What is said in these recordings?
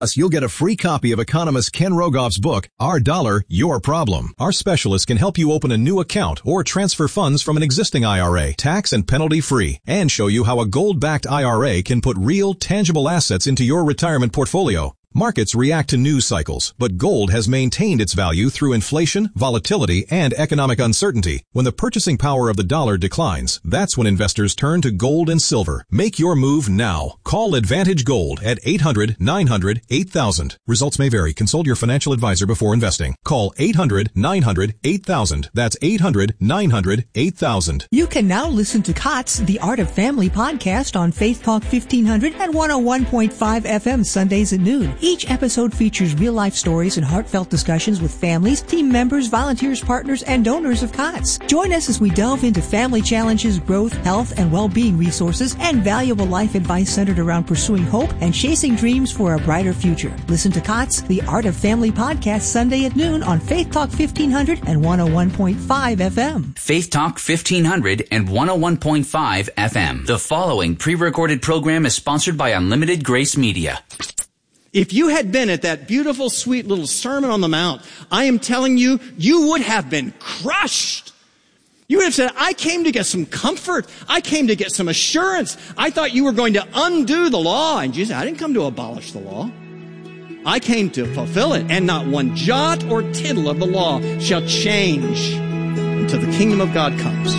Plus, you'll get a free copy of economist Ken Rogoff's book, Our Dollar, Your Problem. Our specialists can help you open a new account or transfer funds from an existing IRA, tax and penalty free, and show you how a gold-backed IRA can put real, tangible assets into your retirement portfolio. Markets react to news cycles, but gold has maintained its value through inflation, volatility, and economic uncertainty. When the purchasing power of the dollar declines, that's when investors turn to gold and silver. Make your move now. Call Advantage Gold at 800-900-8000. Results may vary. Consult your financial advisor before investing. Call 800-900-8000. That's 800-900-8000. You can now listen to COTS, The Art of Family podcast on Faith Talk 1500 and 101.5 FM Sundays at noon. Each episode features real-life stories and heartfelt discussions with families, team members, volunteers, partners, and donors of COTS. Join us as we delve into family challenges, growth, health, and well-being resources, and valuable life advice centered around pursuing hope and chasing dreams for a brighter future. Listen to COTS, The Art of Family podcast Sunday at noon on Faith Talk 1500 and 101.5 FM. Faith Talk 1500 and 101.5 FM. The following pre-recorded program is sponsored by Unlimited Grace Media. If you had been at that beautiful, sweet little Sermon on the Mount, I am telling you, you would have been crushed. You would have said, I came to get some comfort. I came to get some assurance. I thought you were going to undo the law. And Jesus said, I didn't come to abolish the law. I came to fulfill it. And not one jot or tittle of the law shall change until the kingdom of God comes.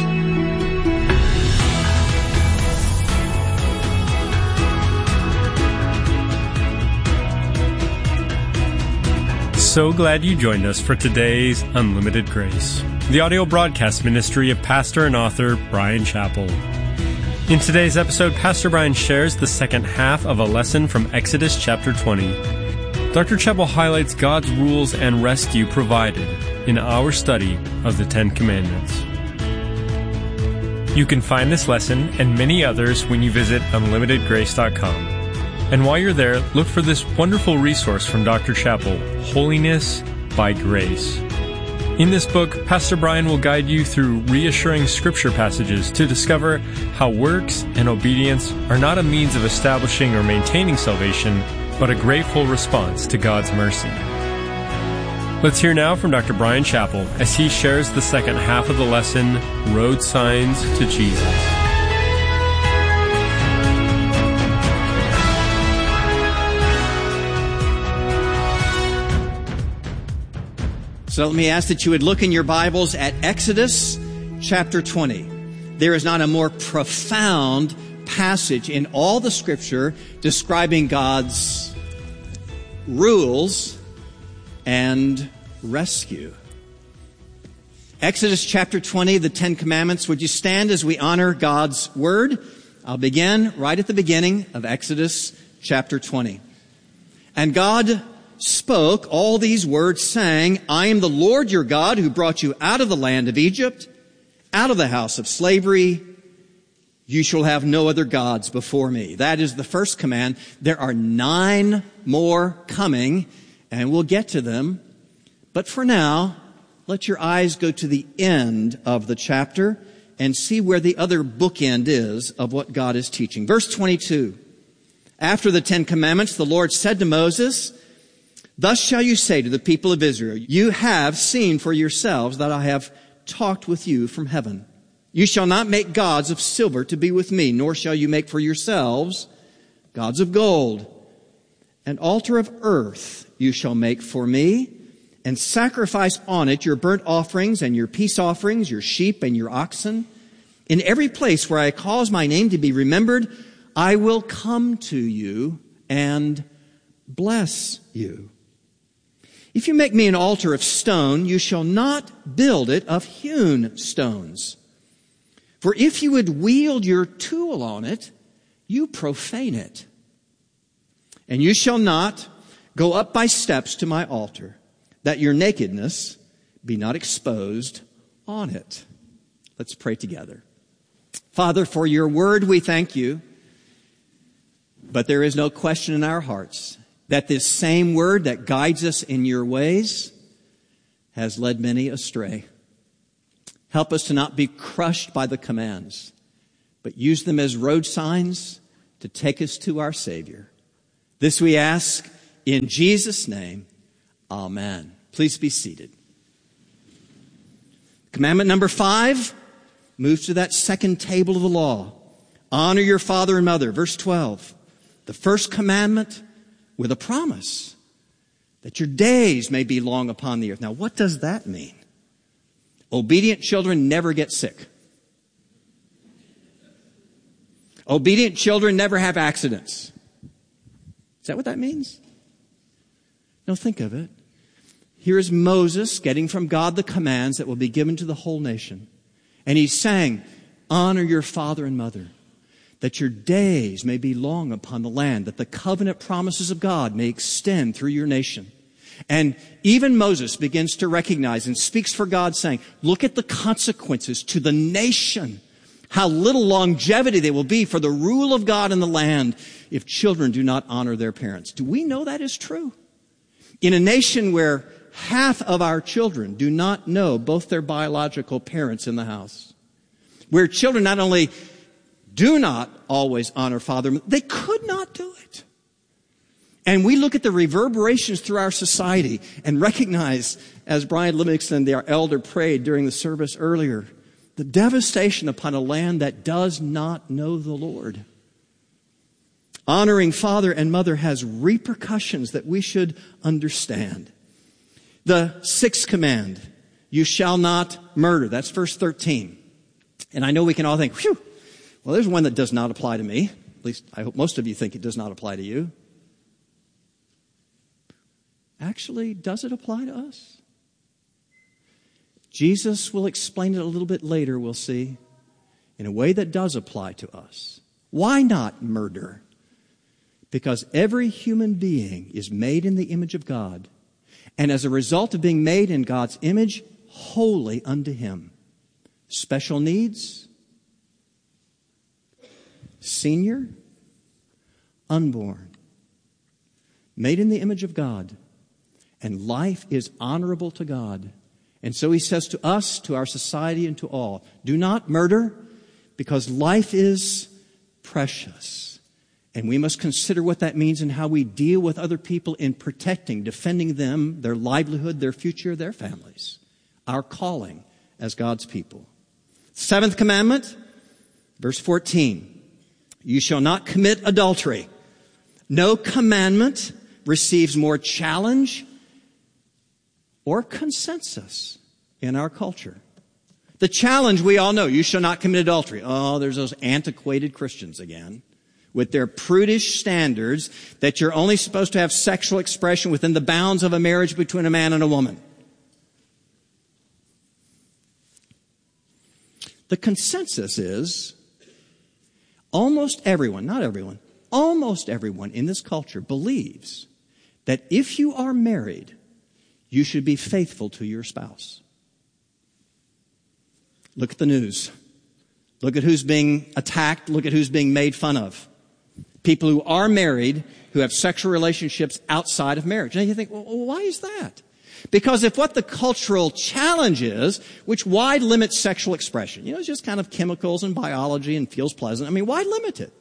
So glad you joined us for today's Unlimited Grace, the audio broadcast ministry of pastor and author Bryan Chapell. In today's episode, Pastor Bryan shares the second half of a lesson from Exodus chapter 20. Dr. Chapell highlights God's rules and rescue provided in our study of the Ten Commandments. You can find this lesson and many others when you visit unlimitedgrace.com. And while you're there, look for this wonderful resource from Dr. Chapell, Holiness by Grace. In this book, Pastor Bryan will guide you through reassuring scripture passages to discover how works and obedience are not a means of establishing or maintaining salvation, but a grateful response to God's mercy. Let's hear now from Dr. Bryan Chapell as he shares the second half of the lesson, Road Signs to Jesus. So let me ask that you would look in your Bibles at Exodus chapter 20. There is not a more profound passage in all the Scripture describing God's rules and rescue. Exodus chapter 20, the Ten Commandments. Would you stand as we honor God's Word? I'll begin right at the beginning of Exodus chapter 20. And God spoke all these words, saying, I am the Lord your God who brought you out of the land of Egypt, out of the house of slavery. You shall have no other gods before me. That is the first command. There are 9 more coming, and we'll get to them. But for now, let your eyes go to the end of the chapter and see where the other bookend is of what God is teaching. Verse 22. After the 10 Commandments, the Lord said to Moses, Thus shall you say to the people of Israel, you have seen for yourselves that I have talked with you from heaven. You shall not make gods of silver to be with me, nor shall you make for yourselves gods of gold. An altar of earth you shall make for me, and sacrifice on it your burnt offerings and your peace offerings, your sheep and your oxen. In every place where I cause my name to be remembered, I will come to you and bless you. If you make me an altar of stone, you shall not build it of hewn stones. For if you would wield your tool on it, you profane it. And you shall not go up by steps to my altar, that your nakedness be not exposed on it. Let's pray together. Father, for your word we thank you, but there is no question in our hearts that this same word that guides us in your ways has led many astray. Help us to not be crushed by the commands, but use them as road signs to take us to our Savior. This we ask In Jesus' name, amen. Please be seated. Commandment number 5 moves to that second table of the law. Honor your father and mother. Verse 12. The first commandment with a promise that your days may be long upon the earth. Now, what does that mean? Obedient children never get sick. Obedient children never have accidents. Is that what that means? No, think of it. Here is Moses getting from God the commands that will be given to the whole nation. And he's saying, honor your father and mother, that your days may be long upon the land, that the covenant promises of God may extend through your nation. And even Moses begins to recognize and speaks for God, saying, look at the consequences to the nation, how little longevity they will be for the rule of God in the land if children do not honor their parents. Do we know that is true? In a nation where half of our children do not know both their biological parents in the house, where children not only do not always honor father, they could not do it. And we look at the reverberations through our society and recognize, as Brian Livingston, our elder, prayed during the service earlier, the devastation upon a land that does not know the Lord. Honoring father and mother has repercussions that we should understand. The 6th command, you shall not murder. That's verse 13. And I know we can all think, whew, well, there's one that does not apply to me. At least I hope most of you think it does not apply to you. Actually, does it apply to us? Jesus will explain it a little bit later, we'll see, in a way that does apply to us. Why not murder? Because every human being is made in the image of God, and as a result of being made in God's image, holy unto Him. Special needs, senior, unborn, made in the image of God, and life is honorable to God. And so He says to us, to our society, and to all, do not murder, because life is precious. And we must consider what that means and how we deal with other people in protecting, defending them, their livelihood, their future, their families. Our calling as God's people. 7th commandment, verse 14. You shall not commit adultery. No commandment receives more challenge or consensus in our culture. The challenge we all know, you shall not commit adultery. Oh, there's those antiquated Christians again, with their prudish standards that you're only supposed to have sexual expression within the bounds of a marriage between a man and a woman. The consensus is almost everyone, not everyone, almost everyone in this culture believes that if you are married, you should be faithful to your spouse. Look at the news. Look at who's being attacked. Look at who's being made fun of. People who are married, who have sexual relationships outside of marriage. And you think, well, why is that? Because if what the cultural challenge is, which why limit sexual expression? You know, it's just kind of chemicals and biology and feels pleasant. I mean, why limit it?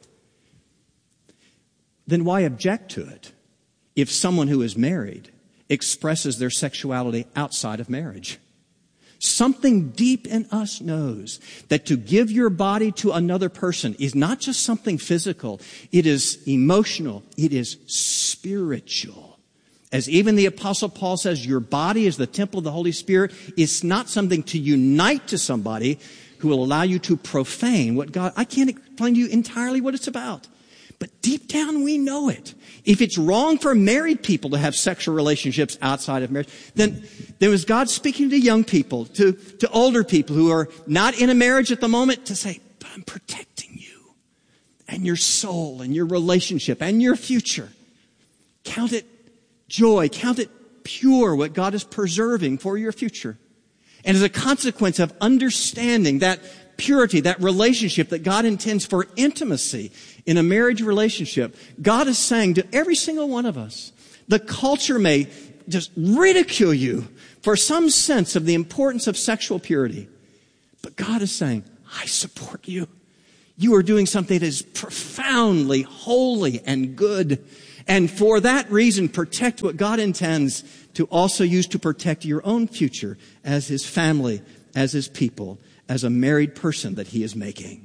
Then why object to it if someone who is married expresses their sexuality outside of marriage? Something deep in us knows that to give your body to another person is not just something physical. It is emotional. It is spiritual. As even the Apostle Paul says, your body is the temple of the Holy Spirit. It's not something to unite to somebody who will allow you to profane what God... I can't explain to you entirely what it's about. But deep down we know it. If it's wrong for married people to have sexual relationships outside of marriage, then was God speaking to young people, to older people who are not in a marriage at the moment to say, but I'm protecting you and your soul and your relationship and your future. Count it joy, count it pure what God is preserving for your future. And as a consequence of understanding that purity, that relationship that God intends for intimacy in a marriage relationship, God is saying to every single one of us, the culture may just ridicule you for some sense of the importance of sexual purity. But God is saying, I support you. You are doing something that is profoundly holy and good. And for that reason, protect what God intends to also use to protect your own future as His family, as His people, as a married person that He is making.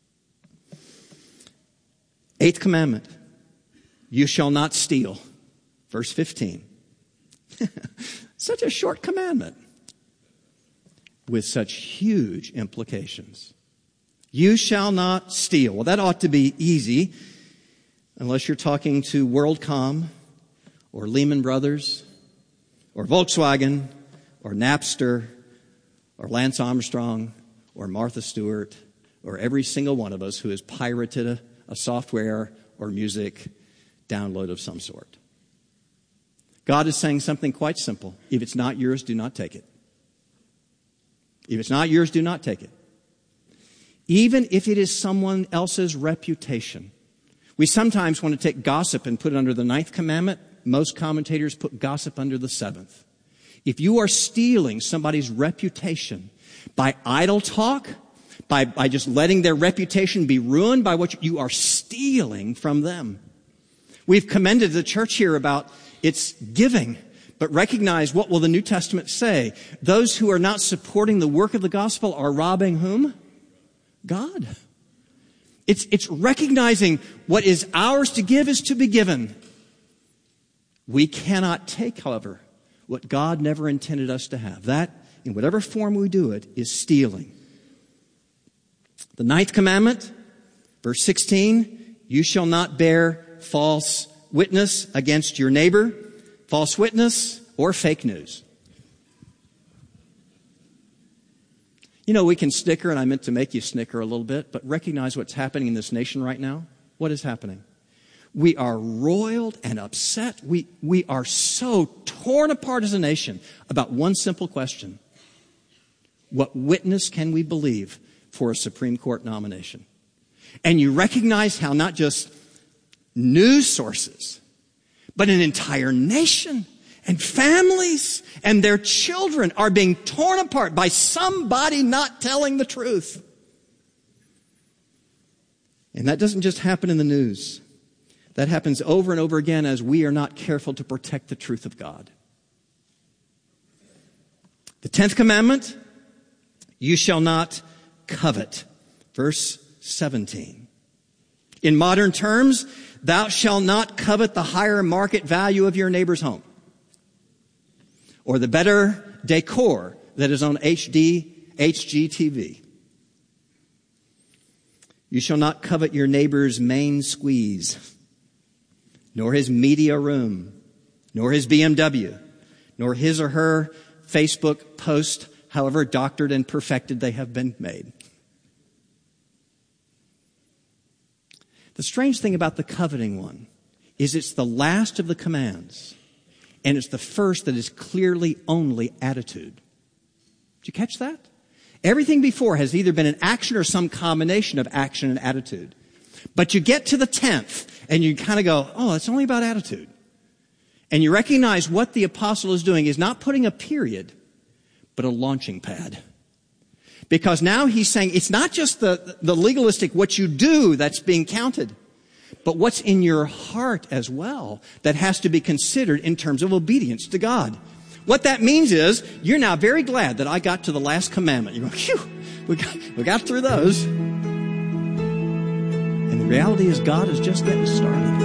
8th commandment, you shall not steal. Verse 15. Such a short commandment with such huge implications. You shall not steal. Well, that ought to be easy unless you're talking to WorldCom or Lehman Brothers or Volkswagen or Napster or Lance Armstrong or Martha Stewart or every single one of us who has pirated a software or music download of some sort. God is saying something quite simple. If it's not yours, do not take it. If it's not yours, do not take it. Even if it is someone else's reputation. We sometimes want to take gossip and put it under the 9th commandment. Most commentators put gossip under the 7th. If you are stealing somebody's reputation by idle talk, by just letting their reputation be ruined by what you are stealing from them. We've commended the church here about its giving, but recognize, what will the New Testament say? Those who are not supporting the work of the gospel are robbing whom? God. It's recognizing what is ours to give is to be given. We cannot take, however, what God never intended us to have. That, in whatever form we do it, is stealing. The 9th commandment, verse 16, you shall not bear false witness against your neighbor, false witness or fake news. You know, we can snicker, and I meant to make you snicker a little bit, but recognize what's happening in this nation right now. What is happening? We are roiled and upset. We are so torn apart as a nation about one simple question. What witness can we believe for a Supreme Court nomination? And you recognize how not just news sources, but an entire nation and families and their children are being torn apart by somebody not telling the truth. And that doesn't just happen in the news. That happens over and over again as we are not careful to protect the truth of God. The 10th commandment, you shall not covet. Verse 17. In modern terms, thou shalt not covet the higher market value of your neighbor's home, or the better decor that is on HGTV. You shall not covet your neighbor's main squeeze, nor his media room, nor his BMW, nor his or her Facebook post, however doctored and perfected they have been made. The strange thing about the coveting one is it's the last of the commands, and it's the first that is clearly only attitude. Did you catch that? Everything before has either been an action or some combination of action and attitude. But you get to the 10th, and you kind of go, oh, it's only about attitude. And you recognize what the apostle is doing is not putting a period, but a launching pad. Because now he's saying it's not just the legalistic, what you do that's being counted, but what's in your heart as well that has to be considered in terms of obedience to God. What that means is you're now very glad that I got to the last commandment. You go, phew, we got through those. And the reality is God is just getting started.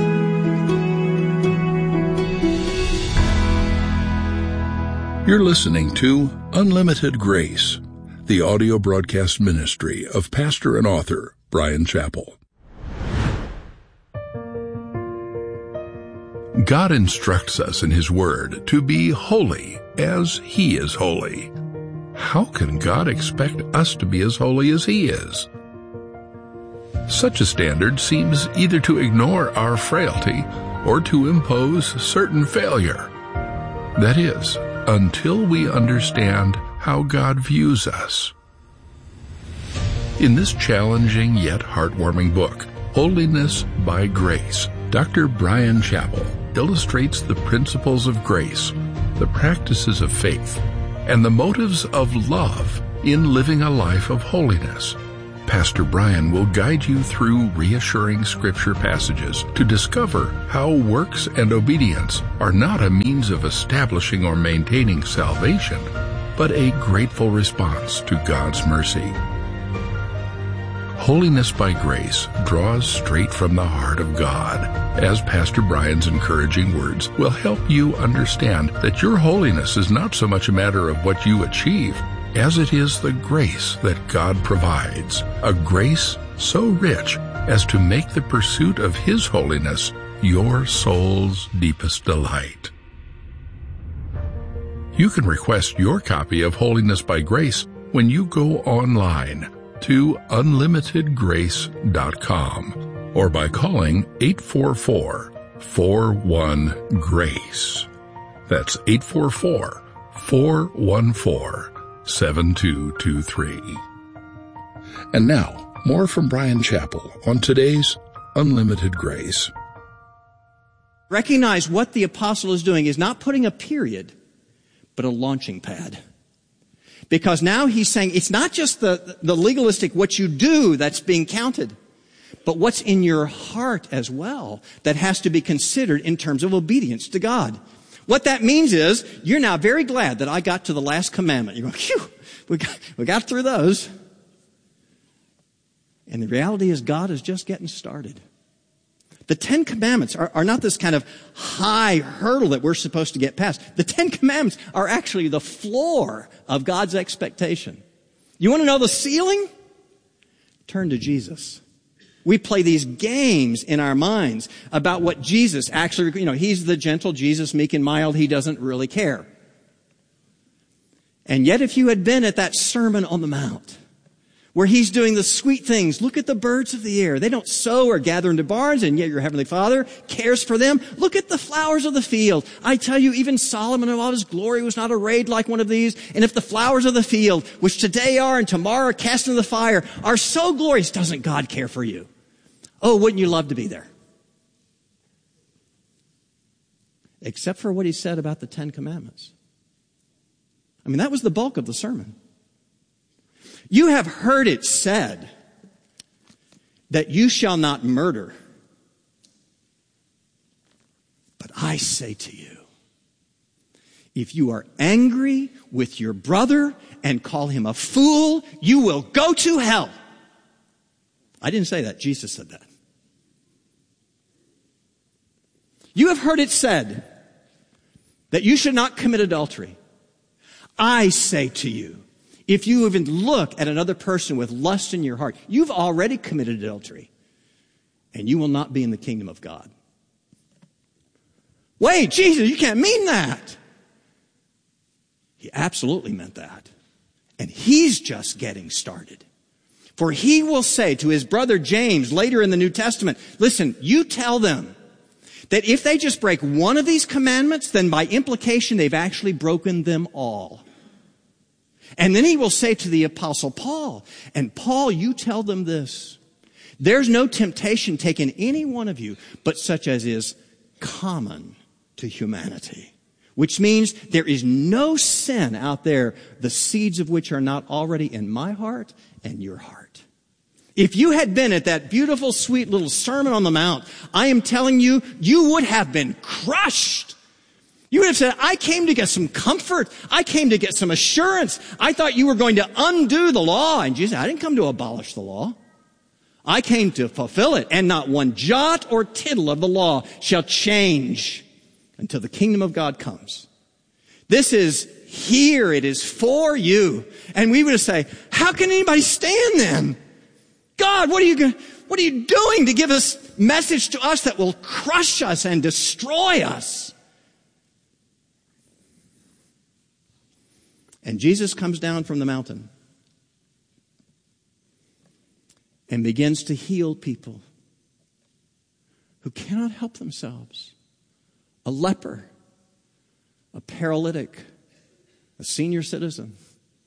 You're listening to Unlimited Grace, the audio broadcast ministry of pastor and author Bryan Chapell. God instructs us in His Word to be holy as He is holy. How can God expect us to be as holy as He is? Such a standard seems either to ignore our frailty or to impose certain failure. That is, until we understand how God views us. In this challenging yet heartwarming book, Holiness by Grace, Dr. Bryan Chapell illustrates the principles of grace, the practices of faith, and the motives of love in living a life of holiness. Pastor Brian will guide you through reassuring scripture passages to discover how works and obedience are not a means of establishing or maintaining salvation, but a grateful response to God's mercy. Holiness by Grace draws straight from the heart of God, as Pastor Brian's encouraging words will help you understand that your holiness is not so much a matter of what you achieve, as it is the grace that God provides, a grace so rich as to make the pursuit of His holiness your soul's deepest delight. You can request your copy of Holiness by Grace when you go online to unlimitedgrace.com or by calling 844-41-GRACE. That's 844-414-7223. And now, more from Bryan Chapell on today's Unlimited Grace. Recognize what the apostle is doing is not putting a period, but a launching pad. Because now he's saying it's not just the legalistic what you do that's being counted, but what's in your heart as well that has to be considered in terms of obedience to God. What that means is you're now very glad that I got to the last commandment. You're going, phew, we got through those. And the reality is God is just getting started. The Ten Commandments are not this kind of high hurdle that we're supposed to get past. The Ten Commandments are actually the floor of God's expectation. You want to know the ceiling? Turn to Jesus. We play these games in our minds about what Jesus actually, He's the gentle Jesus, meek and mild. He doesn't really care. And yet if you had been at that Sermon on the Mount, where He's doing the sweet things. Look at the birds of the air. They don't sow or gather into barns, and yet your Heavenly Father cares for them. Look at the flowers of the field. I tell you, even Solomon in all his glory was not arrayed like one of these. And if the flowers of the field, which today are and tomorrow are cast into the fire, are so glorious, doesn't God care for you? Oh, wouldn't you love to be there? Except for what He said about the Ten Commandments. That was the bulk of the sermon. You have heard it said that you shall not murder. But I say to you, if you are angry with your brother and call him a fool, you will go to hell. I didn't say that. Jesus said that. You have heard it said that you should not commit adultery. I say to you, if you even look at another person with lust in your heart, you've already committed adultery, and you will not be in the kingdom of God. Wait, Jesus, you can't mean that. He absolutely meant that. And He's just getting started. For He will say to His brother James later in the New Testament, listen, you tell them that if they just break one of these commandments, then by implication they've actually broken them all. And then He will say to the Apostle Paul, and Paul, you tell them this. There's no temptation taken any one of you, but such as is common to humanity. Which means there is no sin out there, the seeds of which are not already in my heart and your heart. If you had been at that beautiful, sweet little Sermon on the Mount, I am telling you, you would have been crushed. You would have said, I came to get some comfort. I came to get some assurance. I thought you were going to undo the law. And Jesus said, I didn't come to abolish the law. I came to fulfill it. And not one jot or tittle of the law shall change until the kingdom of God comes. This is here. It is for you. And we would say, how can anybody stand then? God, what are you doing to give us message to us that will crush us and destroy us? And Jesus comes down from the mountain and begins to heal people who cannot help themselves. A leper, a paralytic, a senior citizen,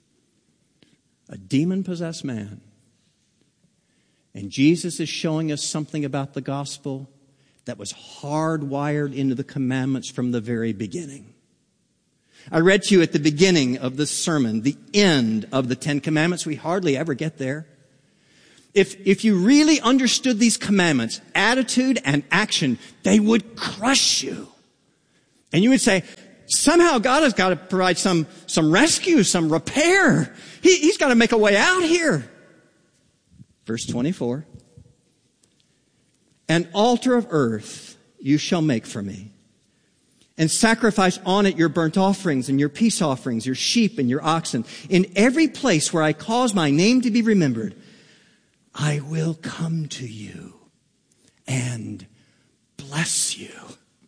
a demon-possessed man. And Jesus is showing us something about the gospel that was hardwired into the commandments from the very beginning. I read to you at the beginning of this sermon, the end of the Ten Commandments. We hardly ever get there. If you really understood these commandments, attitude and action, they would crush you. And you would say, somehow God has got to provide some rescue, some repair. He's got to make a way out here. Verse 24. An altar of earth you shall make for me, and sacrifice on it your burnt offerings and your peace offerings, your sheep and your oxen. In every place where I cause my name to be remembered, I will come to you and bless you.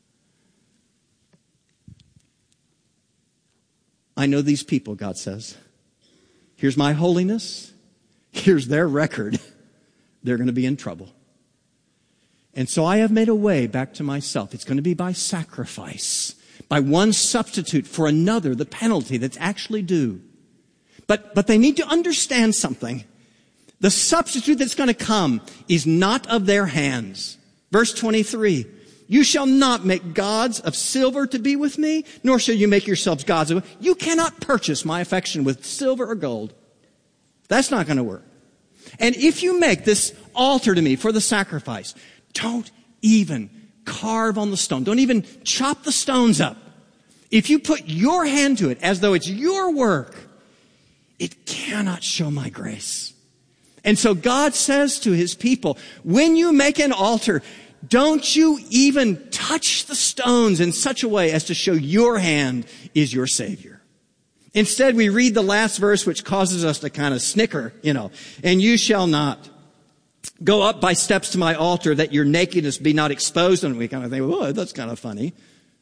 I know these people, God says. Here's my holiness. Here's their record. They're going to be in trouble. And so I have made a way back to myself. It's going to be by sacrifice, by one substitute for another, the penalty that's actually due. But they need to understand something. The substitute that's going to come is not of their hands. Verse 23, you shall not make gods of silver to be with me, nor shall you make yourselves gods of... You cannot purchase my affection with silver or gold. That's not going to work. And if you make this altar to me for the sacrifice, don't even carve on the stone. Don't even chop the stones up. If you put your hand to it as though it's your work, it cannot show my grace. And so God says to his people, when you make an altar, don't you even touch the stones in such a way as to show your hand is your Savior. Instead, we read the last verse, which causes us to kind of snicker, and you shall not go up by steps to my altar that your nakedness be not exposed. And we kind of think, oh, that's kind of funny.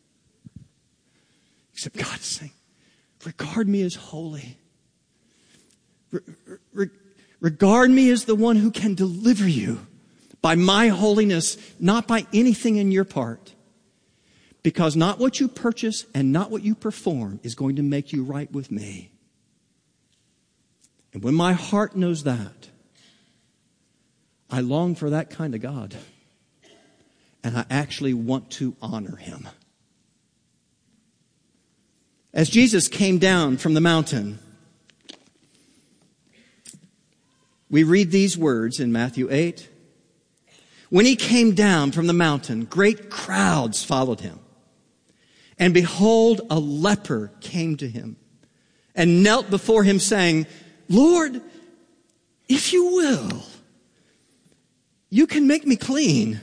Except God is saying, regard me as holy. Regard me as the one who can deliver you by my holiness, not by anything in your part. Because not what you purchase and not what you perform is going to make you right with me. And when my heart knows that, I long for that kind of God. And I actually want to honor him. As Jesus came down from the mountain, we read these words in Matthew 8. When he came down from the mountain, great crowds followed him. And behold, a leper came to him and knelt before him, saying, Lord, if you will, you can make me clean.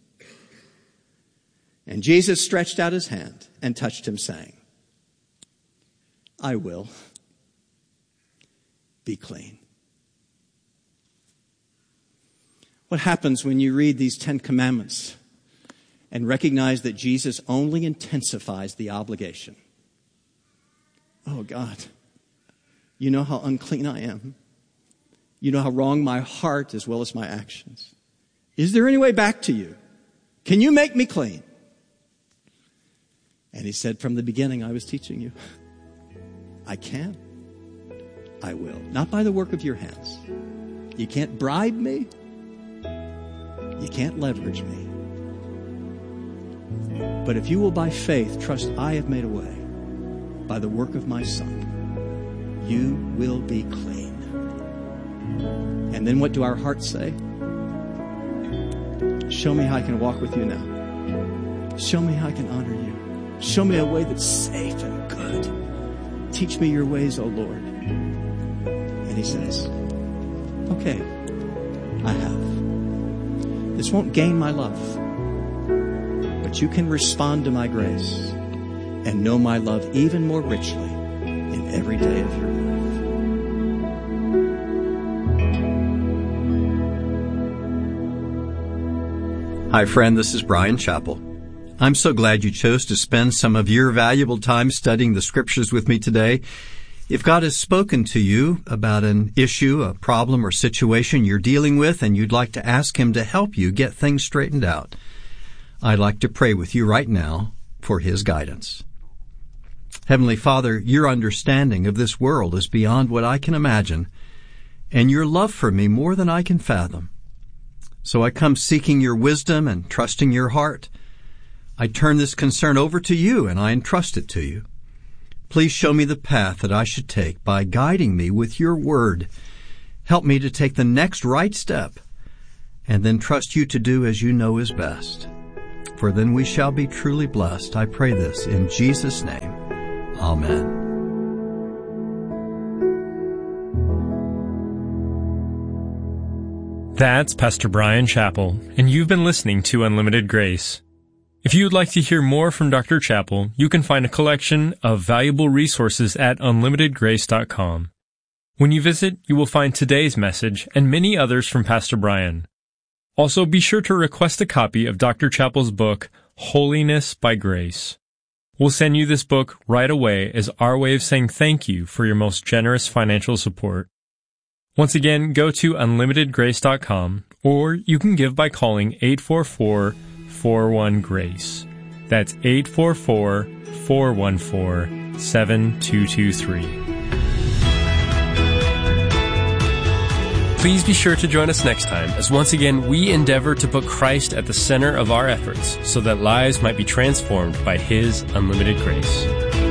And Jesus stretched out his hand and touched him, saying, I will. Be clean. What happens when you read these 10 commandments and recognize that Jesus only intensifies the obligation? Oh, God, you know how unclean I am. You know how wrong my heart as well as my actions. Is there any way back to you? Can you make me clean? And he said, from the beginning I was teaching you. I can. I will. Not by the work of your hands. You can't bribe me. You can't leverage me. But if you will by faith trust I have made a way by the work of my Son, you will be clean. And then what do our hearts say? Show me how I can walk with you now. Show me how I can honor you. Show me a way that's safe and good. Teach me your ways, O Lord. And he says, okay, I have. This won't gain my love, but you can respond to my grace and know my love even more richly in every day of your life. Hi, friend. This is Brian Chappell. I'm so glad you chose to spend some of your valuable time studying the Scriptures with me today. If God has spoken to you about an issue, a problem, or situation you're dealing with, and you'd like to ask Him to help you get things straightened out, I'd like to pray with you right now for His guidance. Heavenly Father, your understanding of this world is beyond what I can imagine, and your love for me more than I can fathom. So I come seeking your wisdom and trusting your heart. I turn this concern over to you, and I entrust it to you. Please show me the path that I should take by guiding me with your word. Help me to take the next right step and then trust you to do as you know is best. For then we shall be truly blessed. I pray this in Jesus' name. Amen. That's Pastor Bryan Chapell, and you've been listening to Unlimited Grace. If you would like to hear more from Dr. Chapell, you can find a collection of valuable resources at unlimitedgrace.com. When you visit, you will find today's message and many others from Pastor Bryan. Also, be sure to request a copy of Dr. Chapell's book, Holiness by Grace. We'll send you this book right away as our way of saying thank you for your most generous financial support. Once again, go to unlimitedgrace.com, or you can give by calling 844-41-GRACE. That's 844-414-7223. Please be sure to join us next time as once again we endeavor to put Christ at the center of our efforts so that lives might be transformed by His unlimited grace.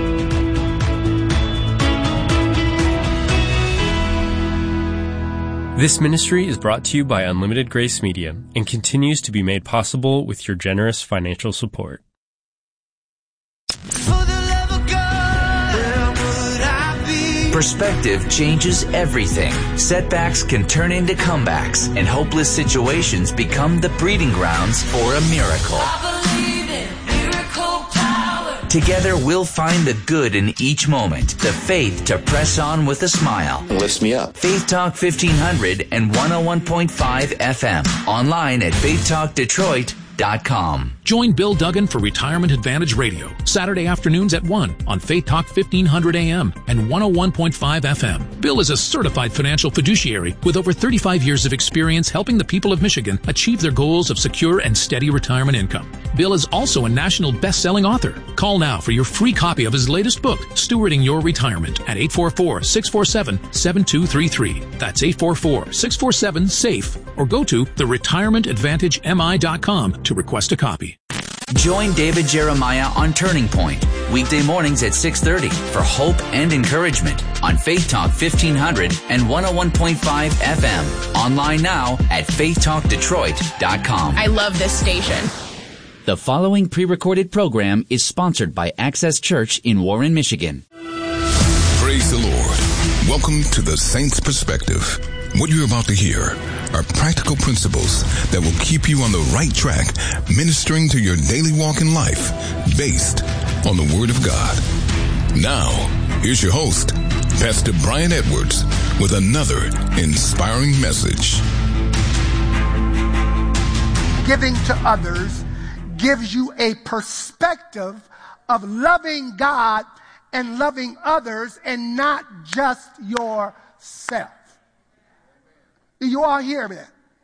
This ministry is brought to you by Unlimited Grace Media and continues to be made possible with your generous financial support. Perspective changes everything. Setbacks can turn into comebacks, and hopeless situations become the breeding grounds for a miracle. I believe in miracle power. Together, we'll find the good in each moment, the faith to press on with a smile. Lifts me up. Faith Talk 1500 and 101.5 FM. Online at faithtalkdetroit.com. Join Bill Duggan for Retirement Advantage Radio, Saturday afternoons at 1 on Faith Talk 1500 AM and 101.5 FM. Bill is a certified financial fiduciary with over 35 years of experience helping the people of Michigan achieve their goals of secure and steady retirement income. Bill is also a national best-selling author. Call now for your free copy of his latest book, Stewarding Your Retirement, at 844-647-7233. That's 844-647-SAFE, or go to theretirementadvantagemi.com to request a copy. Join David Jeremiah on Turning Point, weekday mornings at 6:30 for hope and encouragement on Faith Talk 1500 and 101.5 FM. Online now at faithtalkdetroit.com. I love this station. The following pre-recorded program is sponsored by Access Church in Warren, Michigan. Praise the Lord. Welcome to the Saints Perspective. What you're about to hear are practical principles that will keep you on the right track, ministering to your daily walk in life, based on the Word of God. Now, here's your host, Pastor Bryan Edwards, with another inspiring message. Giving to others gives you a perspective of loving God and loving others and not just yourself. Do you all hear me?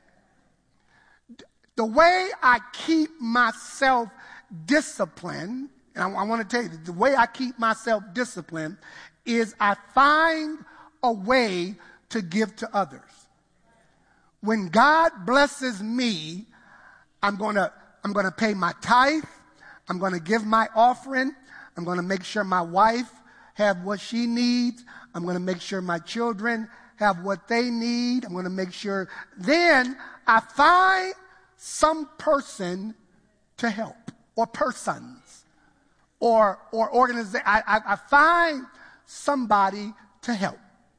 The way I keep myself disciplined, and I want to tell you, the way I keep myself disciplined is I find a way to give to others. When God blesses me, I'm going to pay my tithe. I'm going to give my offering. I'm going to make sure my wife have what she needs. I'm going to make sure my children have what they need. I'm going to make sure. Then I find some person to help, or persons, or organization. I find somebody to help.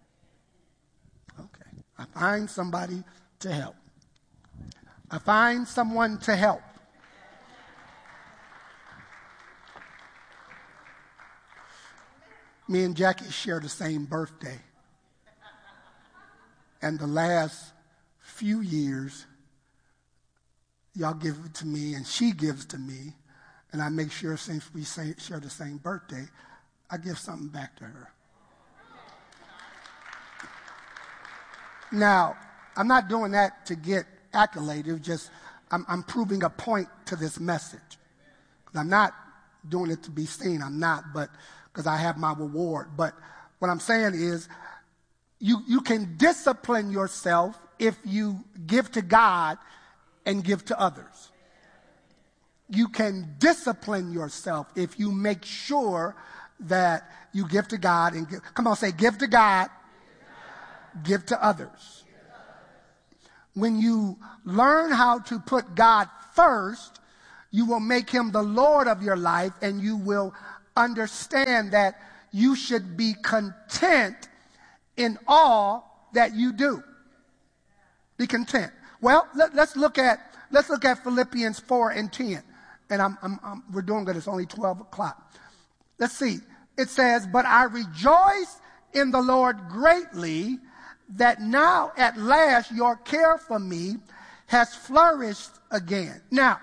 Okay. I find somebody to help. I find someone to help. Me and Jackie share the same birthday. And the last few years, y'all give it to me and she gives to me. And I make sure since we share the same birthday, I give something back to her. Now, I'm not doing that to get accolades. It's just I'm proving a point to this message. I'm not doing it to be seen. I'm not, but because I have my reward. But what I'm saying is, you can discipline yourself if you give to God and give to others. You can discipline yourself if you make sure that you give to God and give. Come on, say give to God, give to others. when you learn how to put God first, you will make him the Lord of your life, and you will understand that you should be content in all that you do. Be content. Well, let's look at Philippians 4 and 10. And we're doing good. It's only 12 o'clock. Let's see. It says, "But I rejoice in the Lord greatly that now at last your care for me has flourished again." Now,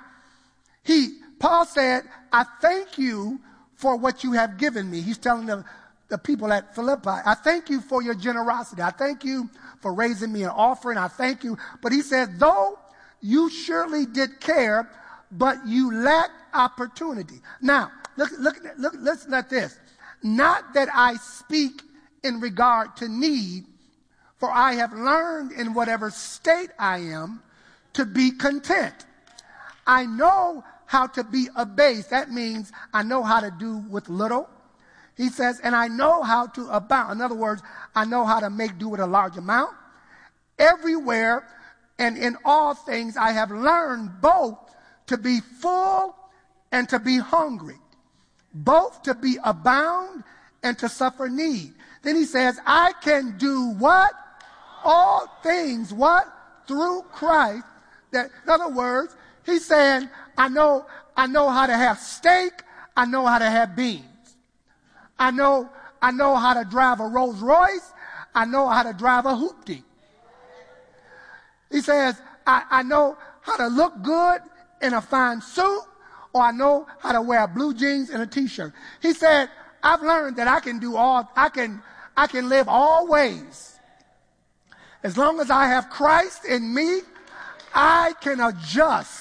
Paul said, "I thank you for what you have given me." He's telling the people at Philippi, "I thank you for your generosity. I thank you for raising me an offering. I thank you." But he said, "Though you surely did care, but you lacked opportunity." Now, listen at this. "Not that I speak in regard to need, for I have learned in whatever state I am to be content. I know how to be abased." That means I know how to do with little. He says, "And I know how to abound." In other words, I know how to make do with a large amount. "Everywhere and in all things I have learned both to be full and to be hungry, both to be abound and to suffer need." Then he says, "I can do" what? All things, what? Through Christ. In other words, he's saying, I know how to have steak. I know how to have beans. I know how to drive a Rolls Royce. I know how to drive a hoopty. He says, I know how to look good in a fine suit, or I know how to wear blue jeans and a t-shirt. He said, I've learned that I can live all ways. As long as I have Christ in me, I can adjust.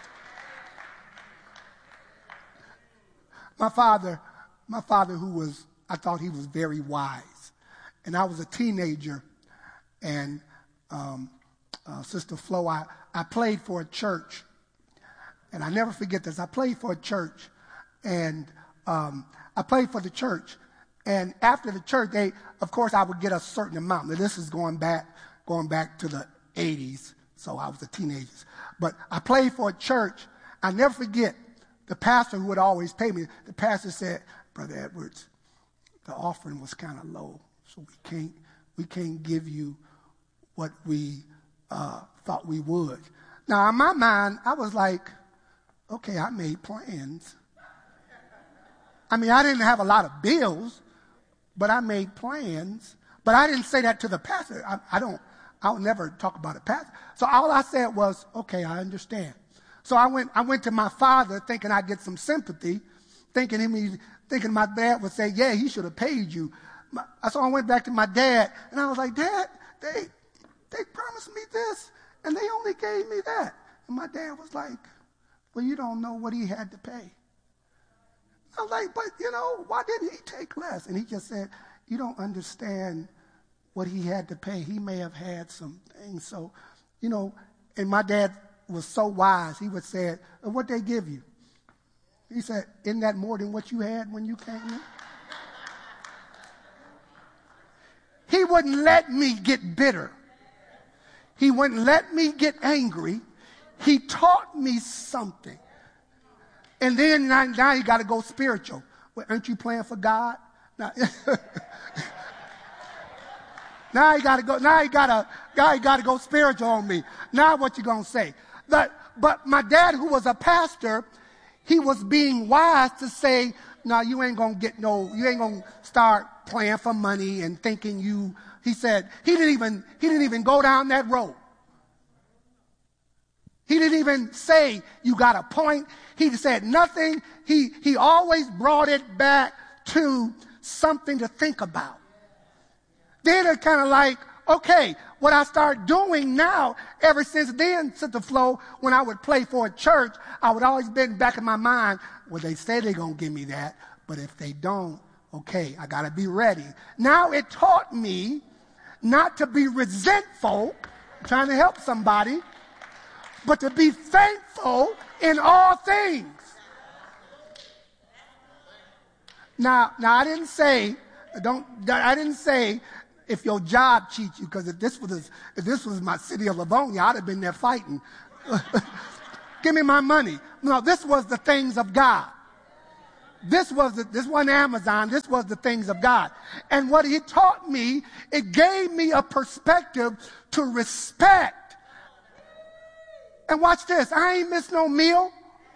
My father, I thought he was very wise. And I was a teenager, and Sister Flo, I played for a church. And I never forget this. I played for a church, and I played for the church. And after the church, of course, I would get a certain amount. Now, this is going back to the 80s, so I was a teenager. But I played for a church. I never forget the pastor who would always pay me. The pastor said, "Brother Edwards, the offering was kind of low, so we can't give you what we thought we would." Now, in my mind, I was like, okay, I made plans. I mean, I didn't have a lot of bills, but I made plans. But I didn't say that to the pastor. I'll never talk about a pastor. So all I said was, okay, I understand. So I went to my father thinking I'd get some sympathy, thinking my dad would say, yeah, he should have paid you. So I went back to my dad, and I was like, Dad, they promised me this, and they only gave me that. And my dad was like, well, you don't know what he had to pay. I was like, but, why didn't he take less? And he just said, you don't understand what he had to pay. He may have had some things. So, and my dad was so wise. He would say, what they give you? He said, isn't that more than what you had when you came in? He wouldn't let me get bitter. He wouldn't let me get angry. He taught me something. And then now you got to go spiritual. Well, aren't you playing for God? Now you got to go. Now you got to go spiritual on me. Now what you gonna say? But my dad, who was a pastor, he was being wise to say, "No, you ain't gonna start playing for money and thinking you." He said he didn't even go down that road. He didn't even say you got a point. He said nothing. He always brought it back to something to think about. Then it's kind of like, okay, what I start doing now, ever since then, Sister Flo, when I would play for a church, I would always be in the back of my mind, well, they say they're going to give me that, but if they don't, okay, I got to be ready. Now it taught me not to be resentful, trying to help somebody, but to be thankful in all things. Now I didn't say if your job cheats you, because if this was my city of Livonia, I'd have been there fighting. Give me my money. No, this was the things of God. This wasn't Amazon. This was the things of God. And what he taught me, it gave me a perspective to respect. And watch this. I ain't missed no meal.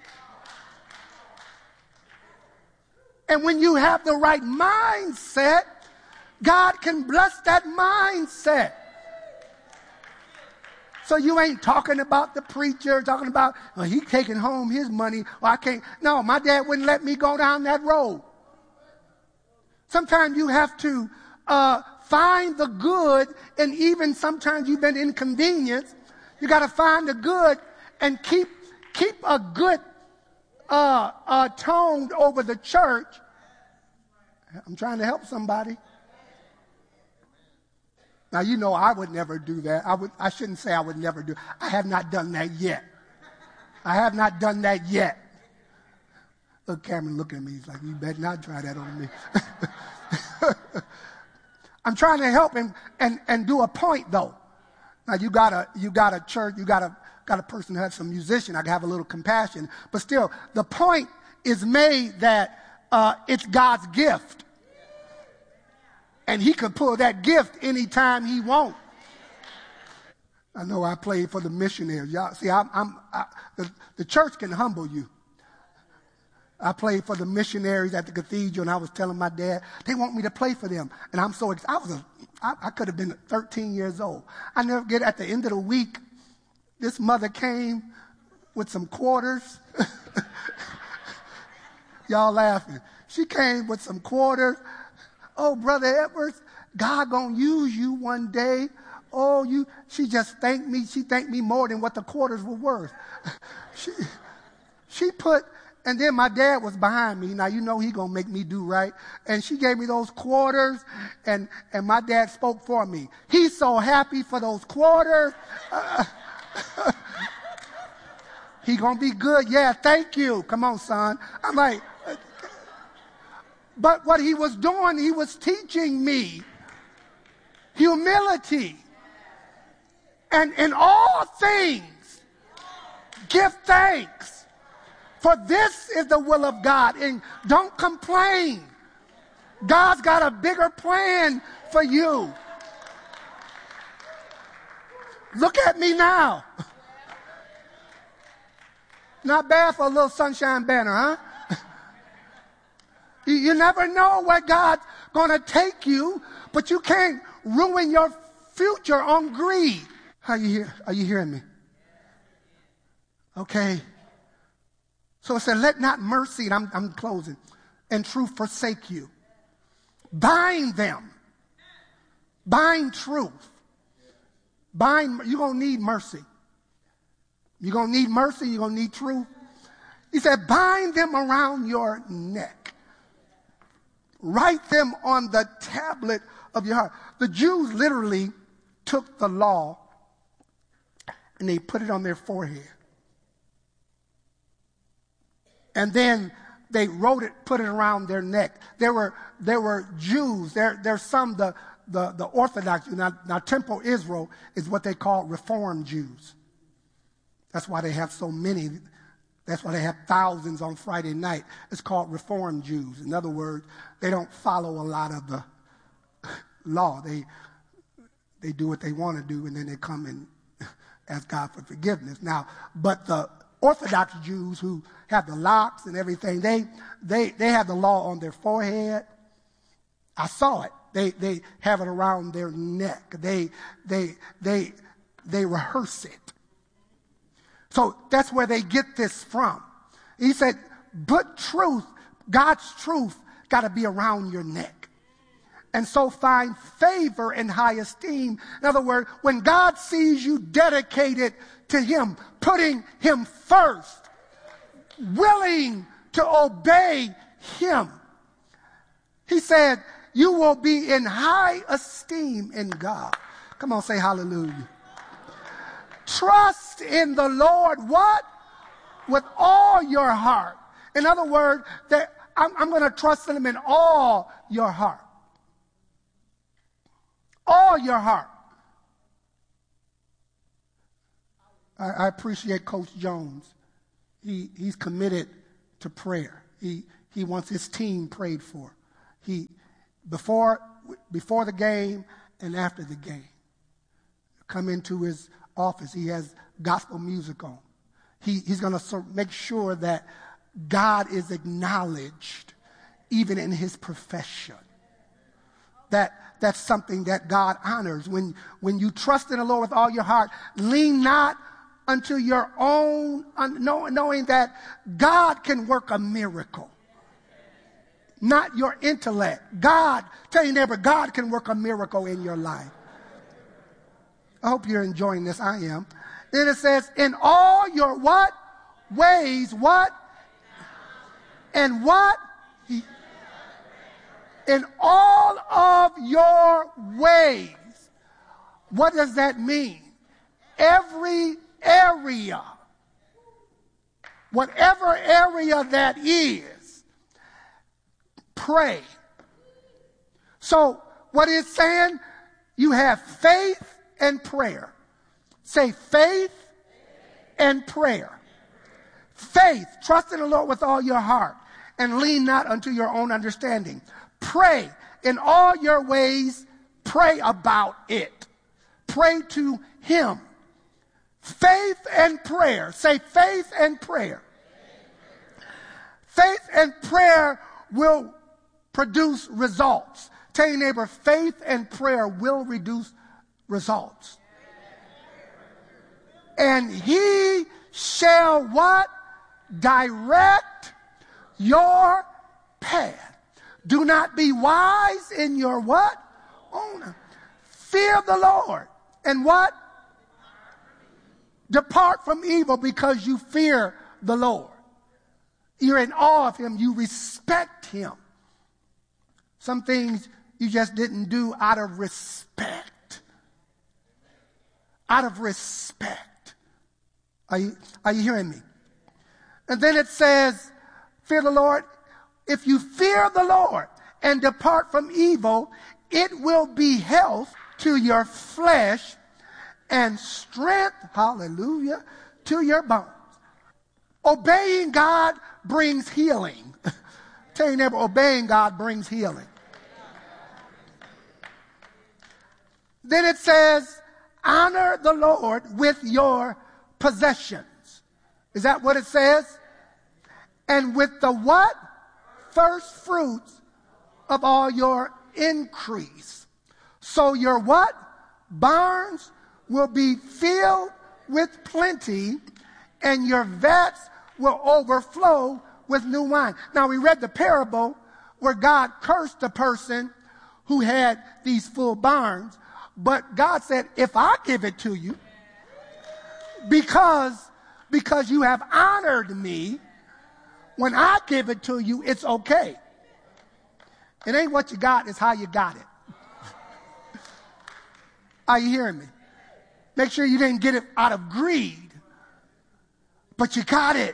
And when you have the right mindset, God can bless that mindset. So you ain't talking about the preacher, talking about, well, he taking home his money, or I can't. No, my dad wouldn't let me go down that road. Sometimes you have to find the good, and even sometimes you've been inconvenienced. You got to find the good and keep a good tone over the church. I'm trying to help somebody. Now, you know I would never do that. I shouldn't say I would never do. I have not done that yet. I have not done that yet. Look, Cameron, look at me. He's like, you better not try that on me. I'm trying to help him and do a point, though. Now, you got a church, you got a person who has some musician. I can have a little compassion. But still, the point is made that it's God's gift. And he can pull that gift anytime he wants. I know I played for the missionaries. Y'all see, the church can humble you. I played for the missionaries at the cathedral, and I was telling my dad, they want me to play for them. And I'm so excited. I could have been 13 years old. I never get at the end of the week, this mother came with some quarters. Y'all laughing. She came with some quarters. Oh, Brother Edwards, God gonna use you one day. Oh, she just thanked me. She thanked me more than what the quarters were worth. She put, and then my dad was behind me. Now, you know he gonna make me do right. And she gave me those quarters, and my dad spoke for me. He's so happy for those quarters. He gonna be good. Yeah, thank you. Come on, son. I'm like, but what he was doing, he was teaching me humility. And in all things, give thanks. For this is the will of God. And don't complain. God's got a bigger plan for you. Look at me now. Not bad for a little sunshine banner, huh? You never know where God's going to take you, but you can't ruin your future on greed. Are you hearing me? Okay. So it said, let not mercy, and I'm closing, and truth forsake you. Bind them. Bind truth. You're going to need mercy. You're going to need mercy. You're going to need truth. He said, bind them around your neck. Write them on the tablet of your heart. The Jews literally took the law and they put it on their forehead. And then they wrote it, put it around their neck. There were Jews. There's some, the Orthodox Jews. Now Temple Israel is what they call Reformed Jews. That's why they have so many. That's why they have thousands on Friday night. It's called Reformed Jews. In other words, they don't follow a lot of the law. They do what they want to do, and then they come and ask God for forgiveness. Now, but the Orthodox Jews who have the locks and everything, they have the law on their forehead. I saw it. They have it around their neck. They rehearse it. So that's where they get this from. He said, but truth, God's truth, got to be around your neck. And so find favor and high esteem. In other words, when God sees you dedicated to him, putting him first, willing to obey him, he said, you will be in high esteem in God. Come on, say hallelujah. Trust in the Lord, what? With all your heart. In other words, that I'm going to trust in him in all your heart. all your heart. I appreciate Coach Jones. He's committed to prayer. He wants his team prayed for. Before the game and after the game. Come into his office. He has gospel music on. He's going to make sure that God is acknowledged even in his profession. That's something that God honors. When you trust in the Lord with all your heart, lean not unto your own, knowing that God can work a miracle. Not your intellect. God, tell your neighbor, God can work a miracle in your life. I hope you're enjoying this. I am. Then it says, in all your what? Ways, what? And what? In all of your ways. What does that mean? Every area, whatever area that is, pray. So what it's saying, you have faith and prayer. Say faith and prayer. Faith, trust in the Lord with all your heart and lean not unto your own understanding. Pray in all your ways. Pray about it. Pray to him. Faith and prayer. Say faith and prayer. Faith and prayer will produce results. Tell your neighbor, faith and prayer will produce results. And he shall what? Direct your path. Do not be wise in your what? Own. Fear the Lord. And what? Depart from evil because you fear the Lord. You're in awe of him. You respect him. Some things you just didn't do out of respect. Out of respect. Are you hearing me? And then it says, fear the Lord. If you fear the Lord and depart from evil, it will be health to your flesh and strength, hallelujah, to your bones. Obeying God brings healing. Tell your neighbor, obeying God brings healing. Then it says, honor the Lord with your possessions. Is that what it says? And with the what? First fruits of all your increase. So your what? Barns will be filled with plenty, and your vats will overflow with new wine. Now, we read the parable where God cursed the person who had these full barns, but God said, if I give it to you, because you have honored me, when I give it to you, it's okay. It ain't what you got, it's how you got it. Are you hearing me? Make sure you didn't get it out of greed, but you got it.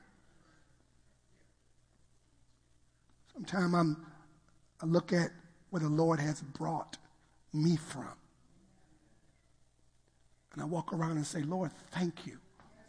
Sometimes I look at where the Lord has brought me from. And I walk around and say, Lord, thank you.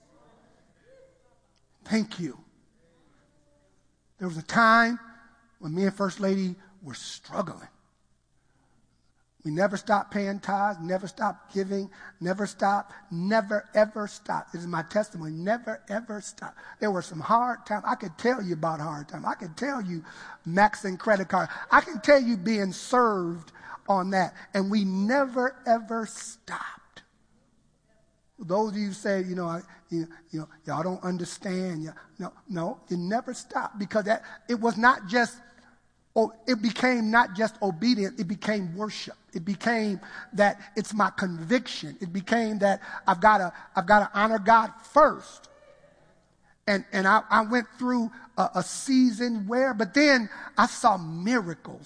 Thank you. There was a time when me and First Lady were struggling. We never stopped paying tithes, never stopped giving, never ever stopped. This is my testimony, never ever stopped. There were some hard times. I could tell you about hard times. I could tell you maxing credit card. I can tell you being served on that. And we never ever stopped. Those of you who say, y'all don't understand. No, you never stopped, because it was not just. It became not just obedience, it became worship. It became that it's my conviction. It became that I've got to honor God first. And I went through a season but then I saw miracles.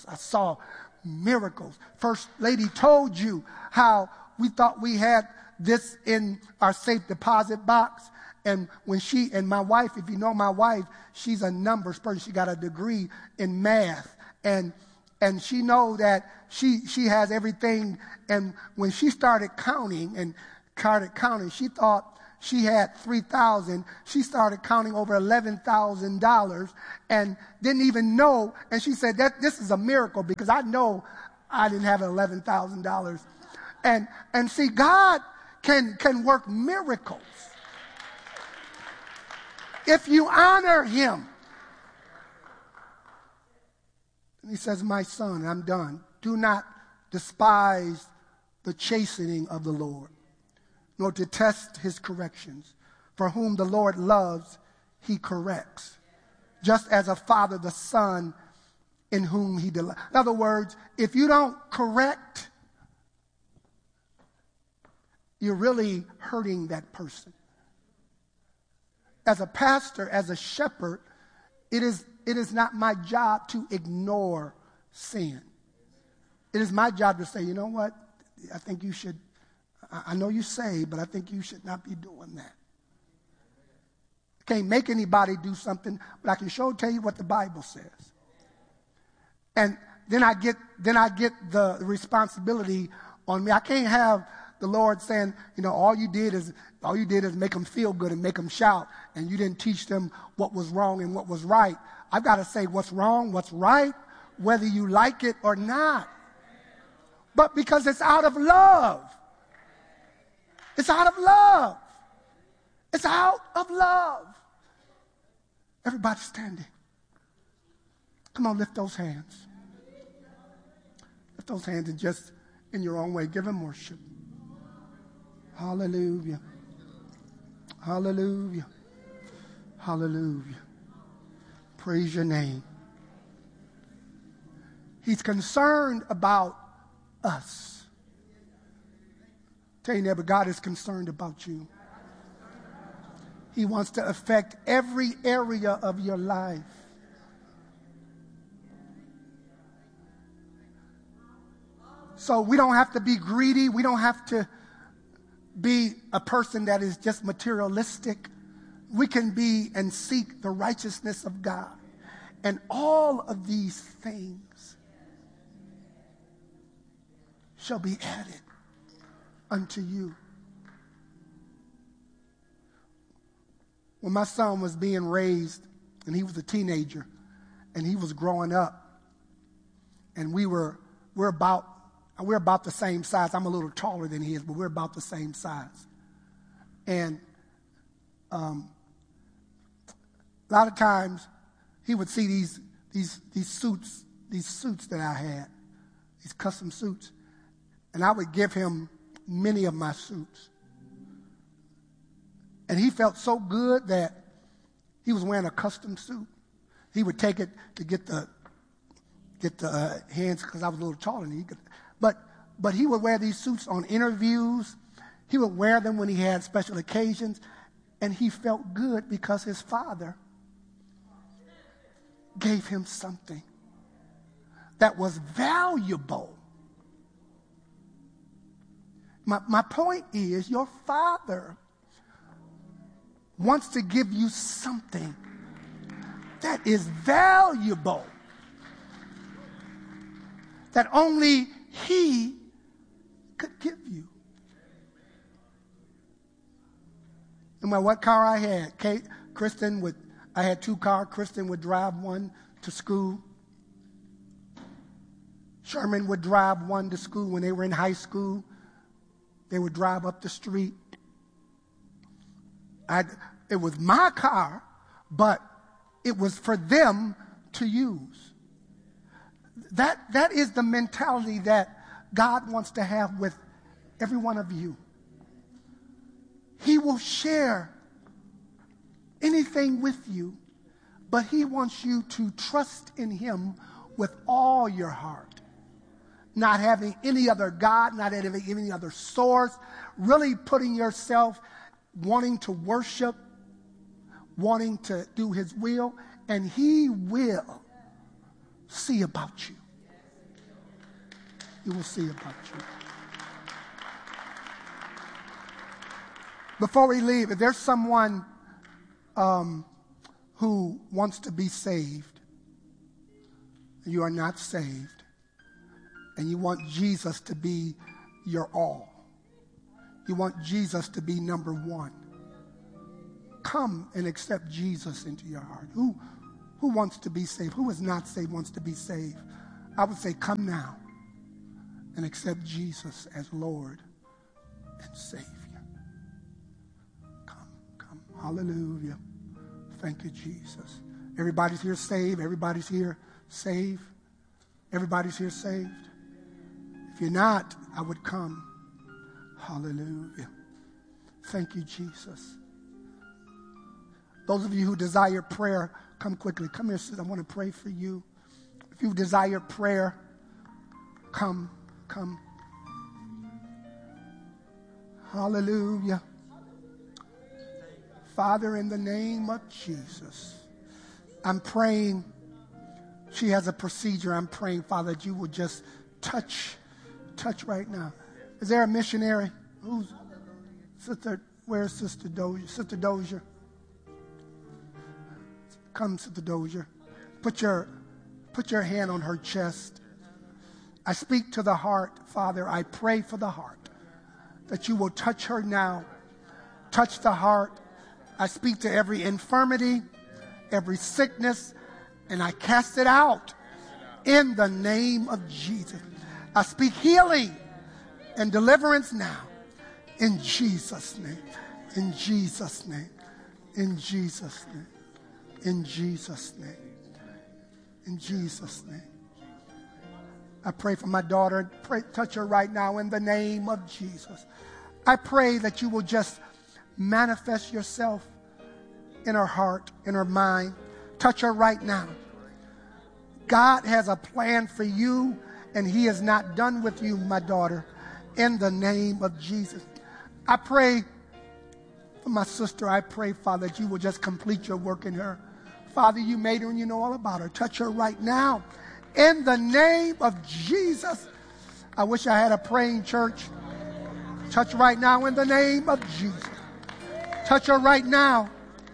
First Lady told you how we thought we had this in our safe deposit box. And when she and my wife, if you know my wife, she's a numbers person. She got a degree in math. And and she know that she has everything. And when she started counting, she thought she had $3,000. She started counting over $11,000 and didn't even know. And she said, this is a miracle because I know I didn't have $11,000. And see, God can work miracles if you honor him. And he says, my son, I'm done. Do not despise the chastening of the Lord, nor detest his corrections. For whom the Lord loves, he corrects, just as a father the son in whom he delights. In other words, if you don't correct, you're really hurting that person. As a pastor, as a shepherd, it is not my job to ignore sin. It is my job to say, you know what? I think you should, I know you say, but I think you should not be doing that. I can't make anybody do something, but I can tell you what the Bible says. And then I get the responsibility on me. I can't have the Lord saying, all you did is make them feel good and make them shout, and you didn't teach them what was wrong and what was right. I've got to say what's wrong, what's right, whether you like it or not. But because it's out of love. It's out of love. It's out of love. Everybody standing. Come on, lift those hands. Lift those hands and just in your own way, give him worship. Hallelujah. Hallelujah. Hallelujah. Praise your name. He's concerned about us. Tell your neighbor, God is concerned about you. He wants to affect every area of your life. So we don't have to be greedy. We don't have to be a person that is just materialistic. We can be and seek the righteousness of God. And all of these things shall be added unto you. When my son was being raised, and he was a teenager, and he was growing up, and we're about the same size. I'm a little taller than he is, but we're about the same size. And a lot of times he would see these suits that I had, these custom suits, and I would give him many of my suits. And he felt so good that he was wearing a custom suit. He would take it to get the hands, because I was a little taller than he could. But he would wear these suits on interviews. He would wear them when he had special occasions. And he felt good because his father gave him something that was valuable. My point is, your father wants to give you something that is valuable, that only he could give you. No matter what car I had, I had 2 cars. Kristen would drive one to school. Sherman would drive one to school when they were in high school. They would drive up the street. It was my car, but it was for them to use. That is the mentality that God wants to have with every one of you. He will share anything with you, but he wants you to trust in him with all your heart. Not having any other God, not having any other source, really putting yourself, wanting to worship, wanting to do his will, and he will see about you. He will see about you. Before we leave, if there's someone who wants to be saved, you are not saved, and you want Jesus to be your all. You want Jesus to be number one. Come and accept Jesus into your heart. Who wants to be saved? Who is not saved wants to be saved? I would say come now and accept Jesus as Lord and Savior. Come. Hallelujah. Thank you, Jesus. Everybody's here saved. Everybody's here saved. Everybody's here saved. If you're not, I would come. Hallelujah. Thank you, Jesus. Those of you who desire prayer, come quickly. Come here, sis. I want to pray for you. If you desire prayer, come. Hallelujah. Father, in the name of Jesus, I'm praying. She has a procedure. I'm praying, Father, that you will just touch right now. Is there a missionary? Who's Sister? Where's Sister Dozier? Sister Dozier. Come, Sister Dozier. Put your hand on her chest. I speak to the heart, Father. I pray for the heart that you will touch her now. Touch the heart. I speak to every infirmity, every sickness, and I cast it out in the name of Jesus. I speak healing and deliverance now in Jesus' name. In Jesus' name. In Jesus' name. In Jesus' name. In Jesus' name. I pray for my daughter. Touch her right now in the name of Jesus. I pray that you will just manifest yourself in her heart, in her mind. Touch her right now. God has a plan for you, and he is not done with you, my daughter, in the name of Jesus. I pray for my sister. I pray, Father, that you will just complete your work in her. Father, you made her and you know all about her. Touch her right now in the name of Jesus. I wish I had a praying church. Touch right now in the name of Jesus. Touch her right now.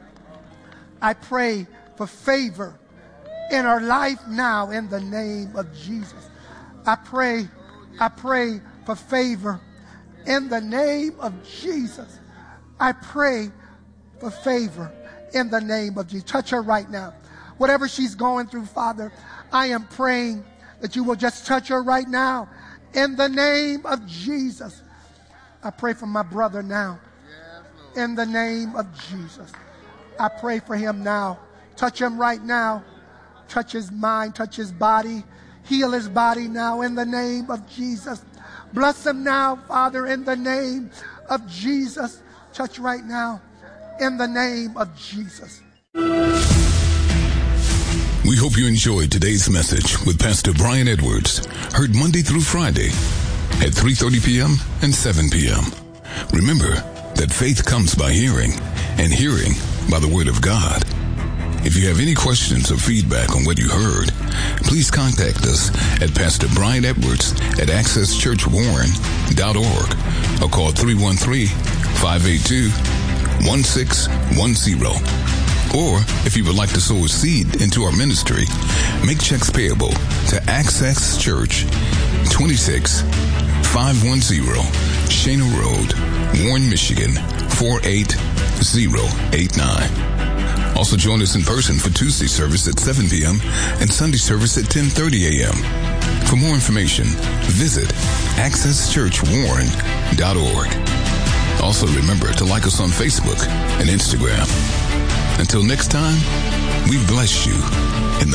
I pray for favor in her life now in the name of Jesus. I pray for favor in the name of Jesus. I pray for favor in the name of Jesus. Touch her right now. Whatever she's going through, Father, I am praying that you will just touch her right now in the name of Jesus. I pray for my brother now in the name of Jesus. I pray for him now. Touch him right now. Touch his mind, touch his body. Heal his body now in the name of Jesus. Bless him now, Father, in the name of Jesus. Touch right now in the name of Jesus. We hope you enjoyed today's message with Pastor Brian Edwards, heard Monday through Friday at 3:30 p.m. and 7 p.m. Remember that faith comes by hearing, and hearing by the Word of God. If you have any questions or feedback on what you heard, please contact us at Pastor Brian Edwards at accesschurchwarren.org or call 313-582-1610. Or, if you would like to sow a seed into our ministry, make checks payable to Access Church, 26510 Shana Road, Warren, Michigan, 48089. Also join us in person for Tuesday service at 7 p.m. and Sunday service at 10:30 a.m. For more information, visit accesschurchwarren.org. Also remember to like us on Facebook and Instagram. Until next time, we bless you in the